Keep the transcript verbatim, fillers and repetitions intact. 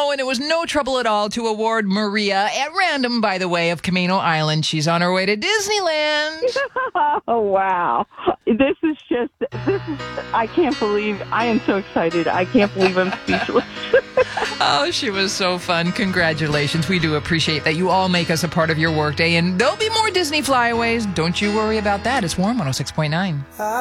Oh, and it was no trouble at all to award Maria, at random, by the way, of Camino Island. She's on her way to Disneyland. Oh, wow. This is just, this is, I can't believe, I am so excited. I can't believe I'm speechless. Oh, she was so fun. Congratulations. We do appreciate that you all make us a part of your workday, and there'll be more Disney flyaways. Don't you worry about that. It's Warm one oh six point nine.